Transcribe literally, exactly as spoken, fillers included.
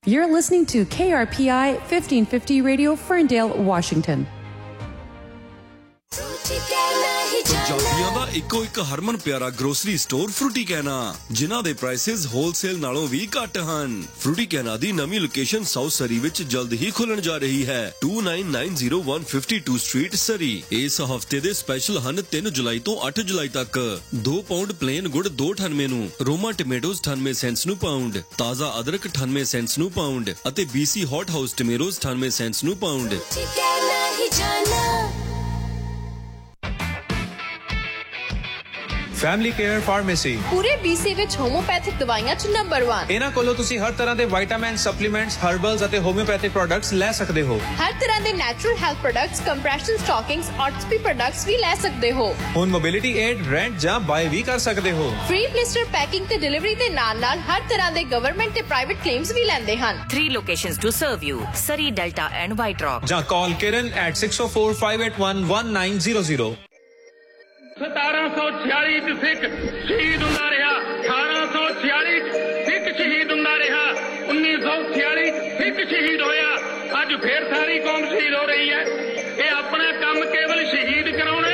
You're listening to K R P I fifteen fifty Radio, Ferndale, Washington. ਪੰਜਾਬੀਆਂ ਦਾ ਇੱਕੋ ਇੱਕ ਹਰਮਨ ਪਿਆਰਾ grocery store Frooti ਕੈਨਾ, ਜਿਨ੍ਹਾਂ ਦੇ ਪ੍ਰਾਈਸਿਸ ਹੋਲਸੇਲ ਨਾਲੋਂ ਵੀ ਘੱਟ ਹਨ। ਫਰੂਟੀ ਕੈਨਾ ਦੀ ਨਵੀਂ ਲੋਕੇਸ਼ਨ ਸਾਊਥ ਸਰੀ ਵਿੱਚ ਜਲਦ ਹੀ ਖੁੱਲਣ ਜਾ ਰਹੀ ਹੈ, to nine nine zero one fifty two street, ਸਰੀ। ਇਸ ਹਫਤੇ ਦੇ ਸਪੈਸ਼ਲ ਹਨ ਤਿੰਨ ਜੁਲਾਈ ਤੋਂ ਅੱਠ ਜੁਲਾਈ ਤੱਕ। ਦੋ ਪਾਉਂਡ ਪਲੇਨ ਗੁੜ ਦੋ ਅਠਾਨਵੇਂ ਨੂੰ, ਰੋਮਾ ਟਮੇਟੋਜ਼ ਅਠਾਨਵੇਂ ਸੈਂਟਸ ਨੂੰ ਪਾਉਂਡ, ਤਾਜ਼ਾ ਅਦਰਕ ਅਠਾਨਵੇਂ ਸੈਂਟਸ ਨੂੰ ਪਾਉਂਡ ਅਤੇ ਬੀਸੀ ਹੌਟ ਹਾਊਸ ਟਮੇਟੋਜ਼ ਅਠਾਨਵੇਂ ਸੈਂਟਸ ਨੂੰ ਪਾਉਂਡ। ਫੈਮਿਲੀ ਕੇਅਰ ਫਾਰਮੇਸੀ ਪੂਰੇ ਬੀਸੀ ਵਿੱਚ ਹੋਮੋਪੈਥਿਕ ਦਵਾਈਆਂ ਚ ਨੰਬਰ ਇੱਕ। ਇਹਨਾਂ ਕੋਲੋਂ ਤੁਸੀਂ ਹਰ ਤਰ੍ਹਾਂ ਦੇ ਵਿਟਾਮਿਨ, ਸਪਲੀਮੈਂਟਸ, ਹਰਬਲਸ ਅਤੇ ਹੋਮਿਓਪੈਥਿਕ ਪ੍ਰੋਡਕਟਸ ਲੈ ਸਕਦੇ ਹੋ। ਹਰ ਤਰ੍ਹਾਂ ਦੇ natural health products, compression ਸਟਾਕਿੰਗਸ, ਆਰਥੋਪੀ products ਵੀ ਲੈ ਸਕਦੇ ਹੋ। ਹੁਣ ਮੋਬਿਲਿਟੀ ਏਡ, ਰੈਂਟ ਜਾਂ ਬਾਏ ਵੀ ਕਰ ਸਕਦੇ ਹੋ। ਫ੍ਰੀ ਬਲਿਸਟਰ ਪੈਕਿੰਗ ਤੇ ਡਿਲੀਵਰੀ ਦੇ ਨਾਲ ਨਾਲ ਹਰ ਤਰ੍ਹਾਂ ਦੇ ਗਵਰਨਮੈਂਟ ਤੇ ਪ੍ਰਾਈਵੇਟ ਕਲੇਮਸ ਵੀ ਲੈਂਦੇ ਹਨ। Three locations to serve you: Surrey, Delta and White Rock. ਜਾਂ ਕਾਲ ਕਿਰਨ at six oh four, five eight one, one nine zero zero। ਸਤਾਰਾਂ ਸੌ ਛਿਆਲੀ ਚ ਸਿੱਖ ਸ਼ਹੀਦ ਹੁੰਦਾ ਰਿਹਾ, ਅਠਾਰਾਂ ਸੌ ਛਿਆਲੀ ਚ ਸਿੱਖ ਸ਼ਹੀਦ ਹੁੰਦਾ ਰਿਹਾ, ਉੱਨੀ ਸੌ ਛਿਆਲੀ ਚ ਸਿੱਖ ਸ਼ਹੀਦ ਹੋਇਆ। ਅੱਜ ਫੇਰ ਸਾਰੀ ਕੌਮ ਸ਼ਹੀਦ ਹੋ ਰਹੀ ਹੈ। ਇਹ ਆਪਣਾ ਕੰਮ ਕੇਵਲ ਸ਼ਹੀਦ ਕਰਾਉਣਾ